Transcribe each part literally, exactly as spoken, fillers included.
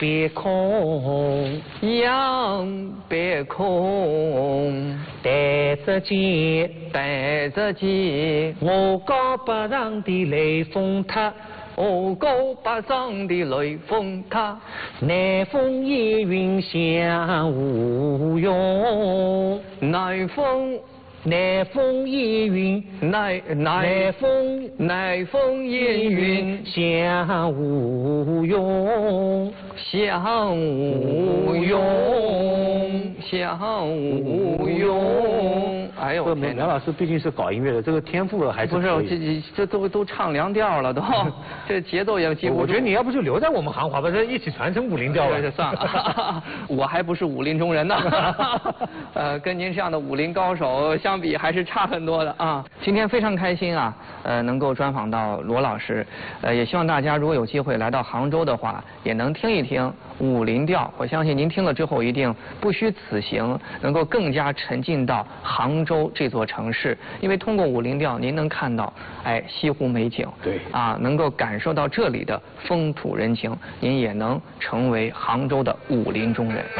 别空， 仰别空， 带着剑， 带着剑， 我高八丈的雷峰塔， 我高八丈的雷峰塔， 南风烟云向无用， 南风。 南风烟云， 南南风南风烟云向无用， 向无用，向无用。哎呦， 这苗老师毕竟是搞音乐的，这个天赋还是不是这这这都都唱凉调了都，这节奏也记不住。 我觉得你要不就留在我们行话吧，这一起传承武林调吧。 这算了，我还不是武林中人呢。呃，跟您这样的武林高手相比，还是差很多的啊。今天非常开心啊，呃，能够专访到罗老师，呃，也希望大家如果有机会来到杭州的话，也能听一听武林调。我相信您听了之后，一定不虚此行，能够更加沉浸到杭州这座城市。因为通过武林调，您能看到，哎，西湖美景， 对， 啊，能够感受到这里的风土人情，您也能成为杭州的武林中人。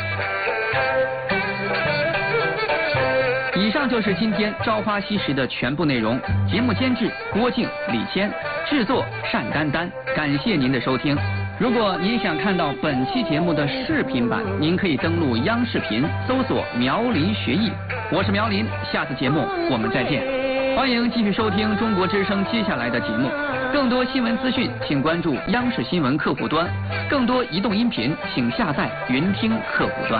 以上就是今天《朝花夕拾》的全部内容。节目监制郭靖、李谦，制作单丹丹。感谢您的收听。如果您想看到本期节目的视频版，您可以登录央视频搜索“苗林学艺”。我是苗林，下次节目我们再见。欢迎继续收听中国之声接下来的节目。更多新闻资讯，请关注央视新闻客户端；更多移动音频，请下载云听客户端。